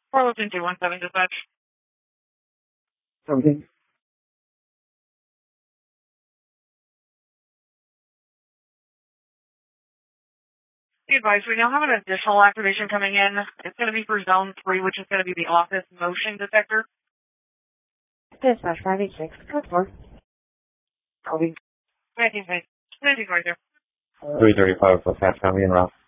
Carlton 217 dispatch. Okay. Be advised, we now have an additional activation coming in. It's going to be for Zone 3, which is going to be the office motion detector. Dispatch 586, code 4. Copy. 19, right there. 335 for Fat Family and Ralph.